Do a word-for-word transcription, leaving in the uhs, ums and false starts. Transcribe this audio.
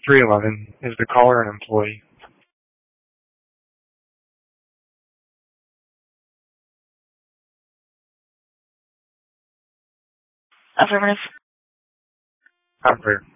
three eleven. Is the caller an employee? Affirmative. Affirmative.